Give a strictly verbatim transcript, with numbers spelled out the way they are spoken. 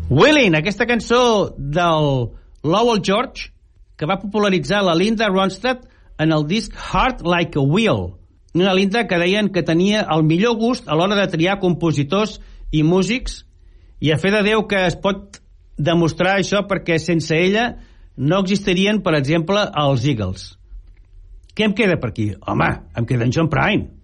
Willing, aquesta cançó del Lowell George, que va popularitzar la Linda Ronstadt en el disc Heart Like a Wheel. Una Linda que deien que tenia el millor gust a l'hora de triar compositors i músics, i a fe de Déu que es pot demostrar això, perquè sense ella no existirien, per exemple, els Eagles. Què em queda per aquí? Home, em queda en John Prine.